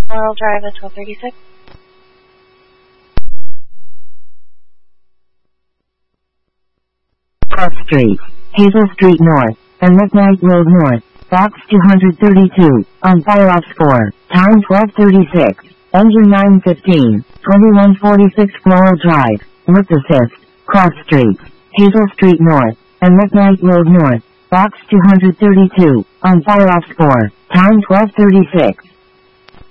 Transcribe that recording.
Laurel Drive at 1236. Cross Street, Hazel Street North, and McKnight Road North, Box 232, on Fire-Ops 4, time 1236, engine 915, 2146 Laurel Drive, with assist, Cross Street, Hazel Street North, and McKnight Road North, Box 232, on Fire-Ops 4, time 1236.